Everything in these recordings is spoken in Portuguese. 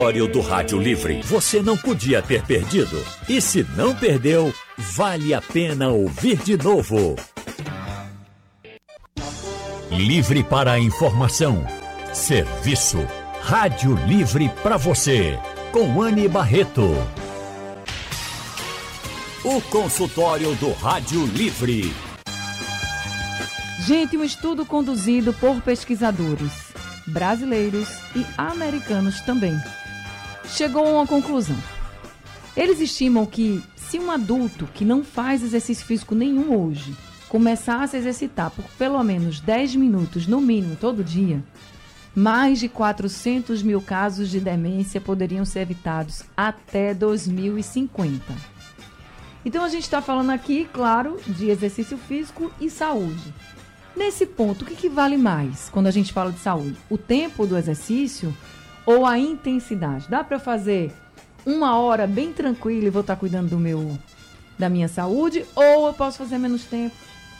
Do Rádio Livre, você não podia ter perdido. E se não perdeu, vale a pena ouvir de novo. Livre para a informação. Serviço. Rádio Livre para você. Com Anne Barreto. O consultório do Rádio Livre. Gente, um estudo conduzido por pesquisadores brasileiros e americanos também chegou a uma conclusão. Eles estimam que se um adulto que não faz exercício físico nenhum hoje começar a se exercitar por pelo menos 10 minutos, no mínimo, todo dia, mais de 400 mil casos de demência poderiam ser evitados até 2050. Então a gente está falando aqui, claro, de exercício físico e saúde. Nesse ponto, o que vale mais quando a gente fala de saúde? O tempo do exercício ou a intensidade? Dá para fazer 1 hora bem tranquila e vou estar cuidando da minha saúde? Ou eu posso fazer menos tempo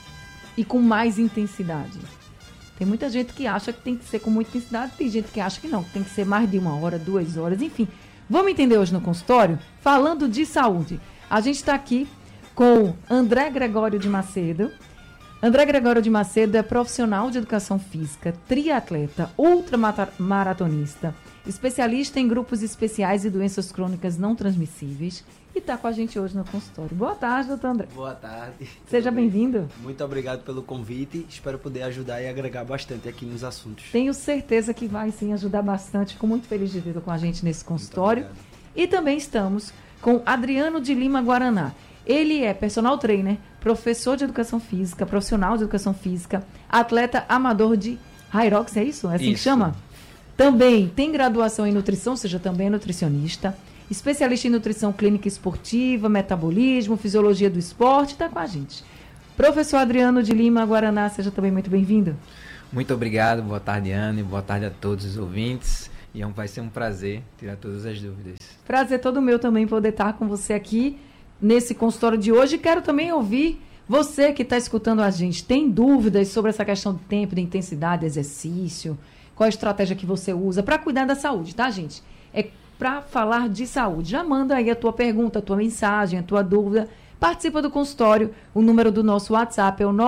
e com mais intensidade? Tem muita gente que acha que tem que ser com muita intensidade, tem gente que acha que não, que tem que ser mais de 1 hora, 2 horas, enfim. Vamos entender hoje no consultório, falando de saúde. A gente está aqui com André Gregório de Macedo. André Gregório de Macedo é profissional de educação física, triatleta, ultramaratonista, especialista em grupos especiais e doenças crônicas não transmissíveis e está com a gente hoje no consultório. Boa tarde, doutor André. Boa tarde. Seja bem-vindo. Muito obrigado pelo convite. Espero poder ajudar e agregar bastante aqui nos assuntos. Tenho certeza que vai, sim, ajudar bastante. Fico muito feliz de ter com a gente nesse consultório. E também estamos com Adriano de Lima Guaraná. Ele é personal trainer, professor de educação física, profissional de educação física, atleta amador de Hyrox, é isso? É assim que chama? Também tem graduação em nutrição, ou seja, também é nutricionista, especialista em nutrição clínica esportiva, metabolismo, fisiologia do esporte, está com a gente. Professor Adriano de Lima Guaraná, seja também muito bem-vindo. Muito obrigado, boa tarde, Anne, boa tarde a todos os ouvintes. E vai ser um prazer tirar todas as dúvidas. Prazer todo meu também poder estar com você aqui nesse consultório de hoje. Quero também ouvir você que está escutando a gente. Tem dúvidas sobre essa questão de tempo, de intensidade, exercício? Qual a estratégia que você usa para cuidar da saúde, tá, gente? É para falar de saúde. Já manda aí a tua pergunta, a tua mensagem, a tua dúvida. Participa do consultório. O número do nosso WhatsApp é o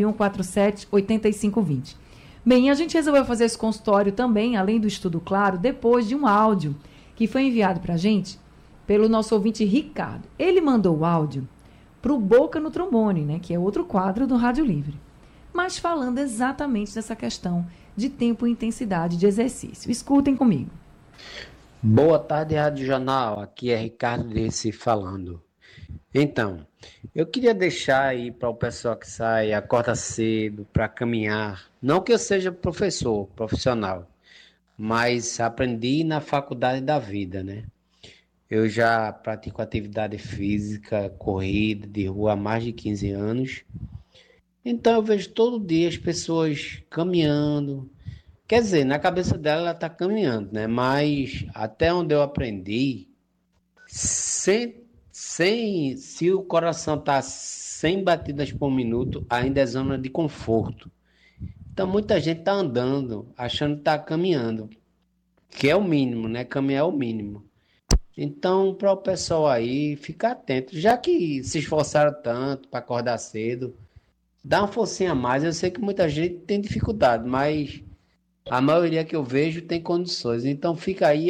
991478520. Bem, a gente resolveu fazer esse consultório também, além do estudo claro, depois de um áudio que foi enviado para a gente pelo nosso ouvinte Ricardo. Ele mandou o áudio para o Boca no Trombone, né, que é outro quadro do Rádio Livre, mas falando exatamente dessa questão de tempo e intensidade de exercício. Escutem comigo. Boa tarde, Rádio Jornal. Aqui é Ricardo de Recife falando. Então, eu queria deixar aí para o pessoal que sai, acorda cedo para caminhar. Não que eu seja professor, profissional, mas aprendi na faculdade da vida, né? Eu já pratico atividade física, corrida de rua há mais de 15 anos. Então eu vejo todo dia as pessoas caminhando. Quer dizer, na cabeça dela ela está caminhando, né? Mas até onde eu aprendi, se o coração está 100 batidas por minuto, ainda é zona de conforto. Então muita gente está andando, achando que está caminhando, que é o mínimo, né? Caminhar é o mínimo. Então, para o pessoal aí, ficar atento, já que se esforçaram tanto para acordar cedo, dá uma forcinha a mais. Eu sei que muita gente tem dificuldade, mas a maioria que eu vejo tem condições. Então, fica aí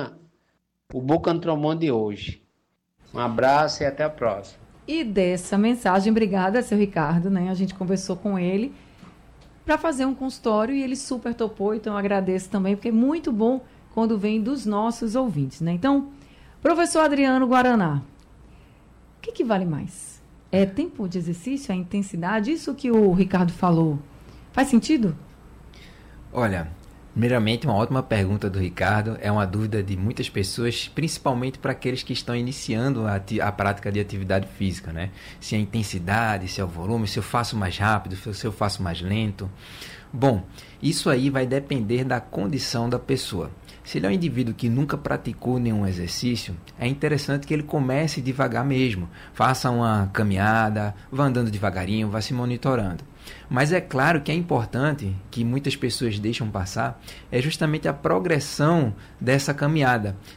o Boca no Trombone de hoje. Um abraço e até a próxima. E dessa mensagem, obrigada, seu Ricardo, né? A gente conversou com ele para fazer um consultório e ele super topou, então eu agradeço também, porque é muito bom quando vem dos nossos ouvintes, né? Então, professor Adriano Guaraná, o que vale mais? É tempo de exercício, a intensidade? Isso que o Ricardo falou, faz sentido? Olha, primeiramente, uma ótima pergunta do Ricardo. É uma dúvida de muitas pessoas, principalmente para aqueles que estão iniciando a prática de atividade física, né? Se é a intensidade, se é o volume, se eu faço mais rápido, se eu faço mais lento. Bom, isso aí vai depender da condição da pessoa. Se ele é um indivíduo que nunca praticou nenhum exercício, é interessante que ele comece devagar mesmo. Faça uma caminhada, vá andando devagarinho, vá se monitorando. Mas é claro que é importante, que muitas pessoas deixam passar, é justamente a progressão dessa caminhada.